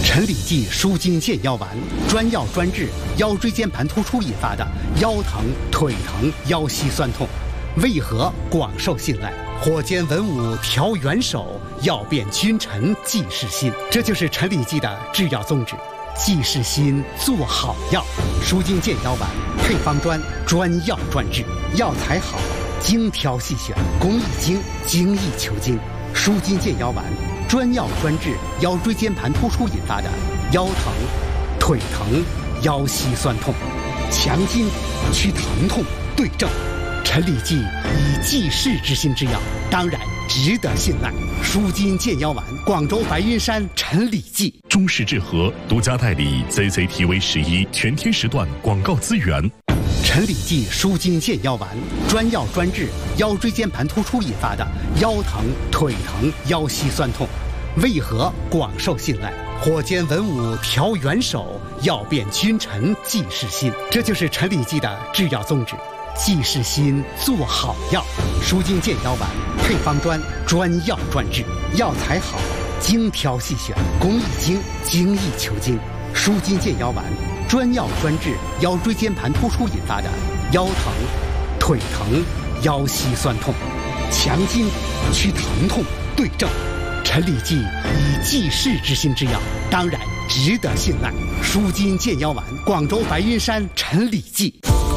陈李济舒筋健腰丸，专药专治腰椎间盘突出引发的腰疼、腿疼、腰膝酸痛，为何广受信赖？火煎文武调元首，药变君臣济世心。这就是陈李济的制药宗旨，济世心，做好药。舒筋健腰丸配方专，专药专治，药材好，精挑细选，工艺精，精益求精。舒筋健腰丸专药专治腰椎间盘突出引发的腰疼、腿疼、腰膝酸痛，强筋祛疼痛，对症。陈李济以济世之心之药，当然值得信赖。舒筋健腰丸，广州白云山陈李济。 中式制和独家代理 CCTV11全天时段广告资源。 陈李济舒筋健腰丸，专药专治腰椎间盘突出引发的腰疼、腿疼、腰膝酸痛，为何广受信赖？火煎文武调元首，药变君臣济世心。这就是陈李济的制药宗旨，济世心，做好药。舒筋健腰丸配方专，专药专治，药材好，精挑细选，工艺精，精益求精。舒筋健腰丸专药专治腰椎间盘突出引发的腰疼、腿疼、腰膝酸痛，强筋祛疼痛，对症。陈李济以济世之心之药，当然值得信赖。舒筋健腰丸，广州白云山陈李济。